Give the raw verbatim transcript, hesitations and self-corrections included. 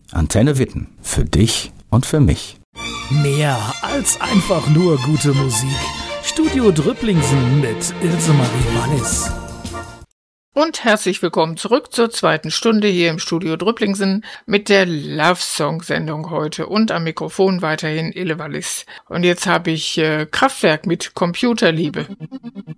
Antenne Witten. Für dich und für mich. Mehr als einfach nur gute Musik. Studio Drüpplingsen mit Ilse Marie Wallis. Und herzlich willkommen zurück zur zweiten Stunde hier im Studio Drüpplingsen mit der Love Song Sendung heute und am Mikrofon weiterhin Ille Wallis. Und jetzt habe ich äh, Kraftwerk mit Computerliebe.